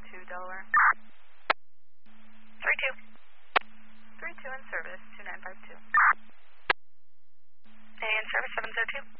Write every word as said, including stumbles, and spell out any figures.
two, Delaware. three two. three two in service, two nine five two. And service seven zero two.